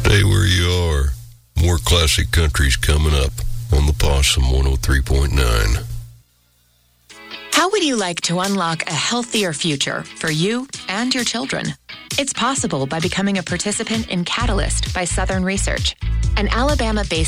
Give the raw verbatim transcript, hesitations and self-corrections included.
Stay where you are. More classic country's coming up on the Possum one oh three point nine. How would you like to unlock a healthier future for you and your children? It's possible by becoming a participant in Catalyst by Southern Research, an Alabama-based